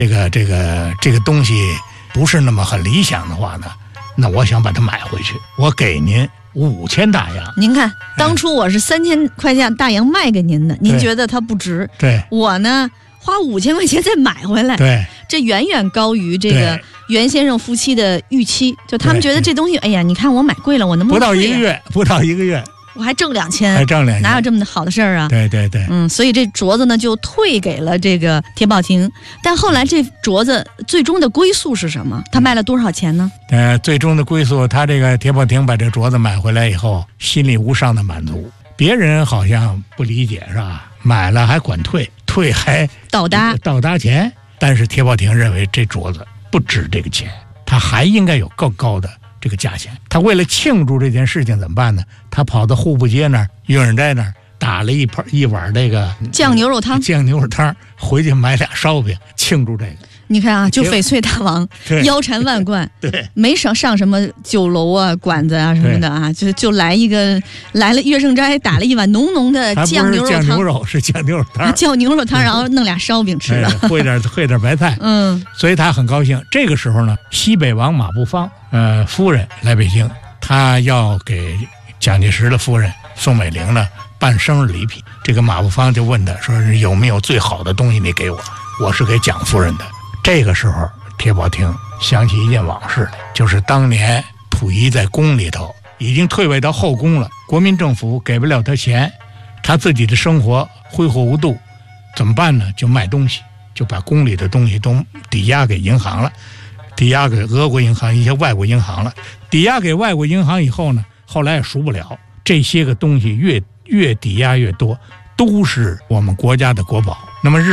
这个东西不是那么很理想的话呢，那我想把它买回去，我给您5000大洋。 您看，当初我是3000块钱大洋卖给您的，您觉得它不值？ 对， 我呢花5000块钱再买回来， 对， 这远远高于这个袁先生夫妻的预期。就他们觉得这东西，哎呀，你看我买贵了，我能不能不到一个月， 我还挣2000， 还挣2000， 哪有这么好的事儿啊？ 对对对， 所以这镯子呢就退给了这个铁宝亭。但后来这镯子最终的归宿是什么？他卖了多少钱呢？ 最终的归宿，他这个铁宝亭把这镯子买回来以后，心里无上的满足。别人好像不理解是吧？买了还管退还倒搭钱，但是铁宝亭认为这镯子不值这个钱，他还应该有更高的这个价钱。他为了庆祝这件事情怎么办呢？他跑到户部街那儿、永仁斋那儿打了一碗这个酱牛肉汤， 回去买2烧饼庆祝这个。 你看啊，就翡翠大王腰缠万贯， 对， 没上什么酒楼啊、馆子啊什么的啊，就来了月盛斋，打了一碗浓浓的酱牛肉汤， 是酱牛肉汤， 酱牛肉汤，然后弄2烧饼吃了， 烩点白菜，所以他很高兴。这个时候呢，西北王马步芳夫人来北京，他要给蒋介石的夫人宋美龄呢办生日礼品。这个马步芳就问他说：“有没有最好的东西你给我？我是给蒋夫人的。”这个时候，铁宝亭想起一件往事来，就是当年溥仪在宫里头已经退位到后宫了，国民政府给不了他钱，他自己的生活挥霍无度，怎么办呢？就卖东西，就把宫里的东西都抵押给银行了，抵押给俄国银行、一些外国银行了。抵押给外国银行以后呢，后来也赎不了，这些个东西越抵押越多，都是我们国家的国宝。那么